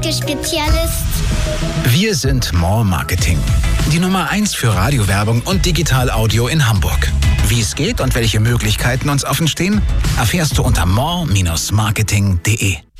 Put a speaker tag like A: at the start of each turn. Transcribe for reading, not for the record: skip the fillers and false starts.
A: Marketing-Spezialist.
B: Wir sind More Marketing. Die Nummer 1 für Radiowerbung und Digital-Audio in Hamburg. Wie es geht und welche Möglichkeiten uns offen stehen, erfährst du unter more-marketing.de.